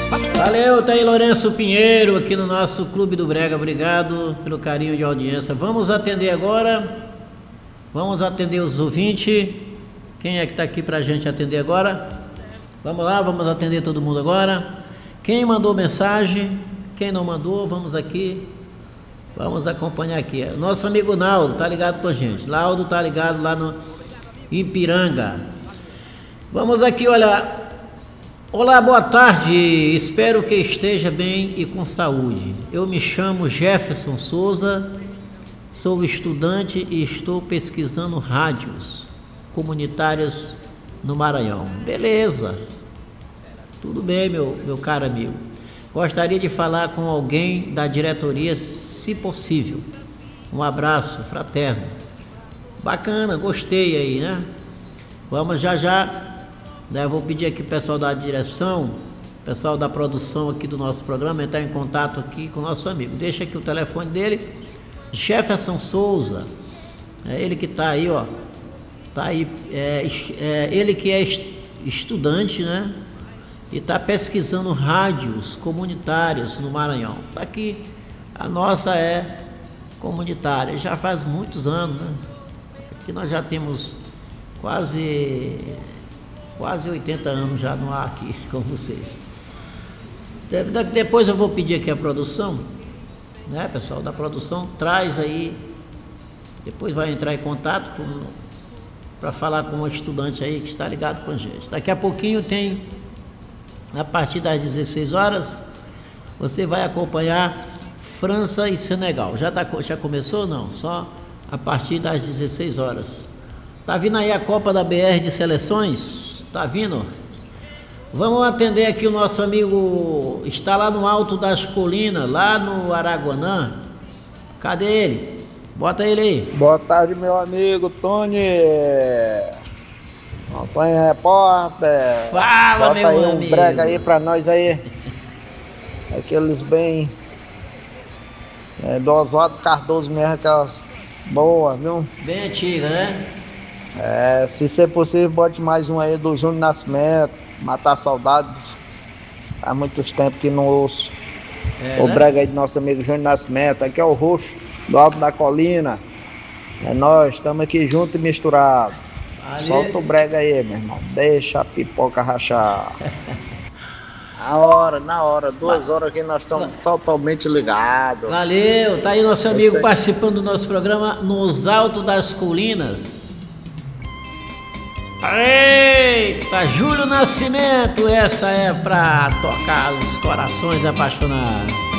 Valeu, tá aí Lourenço Pinheiro aqui no nosso Clube do Brega. Obrigado pelo carinho de audiência. Vamos atender agora. Vamos atender os ouvintes. Quem é que tá aqui pra gente atender agora? Vamos lá, vamos atender todo mundo agora. Quem mandou mensagem, quem não mandou, vamos aqui. Vamos acompanhar aqui. Nosso amigo Naldo tá ligado com a gente. Naldo tá ligado lá no Ipiranga. Vamos aqui, olha. Olá, boa tarde, espero que esteja bem e com saúde. Eu me chamo Jefferson Souza, sou estudante e estou pesquisando rádios comunitárias no Maranhão. Beleza, tudo bem, meu caro amigo. Gostaria de falar com alguém da diretoria, se possível. Um abraço fraterno. Bacana, gostei aí, né? Vamos já. Eu vou pedir aqui o pessoal da direção, pessoal da produção aqui do nosso programa, entrar em contato aqui com o nosso amigo. Deixa aqui o telefone dele, Jefferson Souza, é ele que está aí, ó, tá aí, ele que é estudante, né, e está pesquisando rádios comunitárias no Maranhão. Tá aqui, a nossa é comunitária, já faz muitos anos, né, aqui nós já temos quase 80 anos já no ar aqui com vocês. Depois eu vou pedir aqui a produção, né, pessoal da produção, traz aí, depois vai entrar em contato para falar com um estudante aí que está ligado com a gente. Daqui a pouquinho tem, a partir das 16 horas, você vai acompanhar França e Senegal. Já começou ou não? Só a partir das 16 horas. Tá vindo aí a Copa da BR de Seleções? Tá vindo? Vamos atender aqui o nosso amigo, está lá no alto das colinas, lá no Araguanã. Cadê ele? Bota ele aí. Boa tarde, meu amigo Tony. Antônio Repórter. Fala, bota meu aí amigo. Um brega aí pra nós aí. Aqueles bem... do Oswaldo Cardoso mesmo, aquelas boas, viu? Bem antiga, né? Se ser possível, bote mais um aí do Júnior Nascimento, Matar Saudades. Há muitos tempos que não ouço. O brega aí do nosso amigo Júnior Nascimento. Aqui é o Roxo, do Alto da Colina. É nós, estamos aqui juntos e misturados. Solta o brega aí, meu irmão. Deixa a pipoca rachar. Na hora, 2 horas aqui nós estamos totalmente ligados. Valeu, tá aí nosso amigo participando do nosso programa Nos Altos das Colinas. Eita, Júlio Nascimento, essa é pra tocar os corações apaixonados.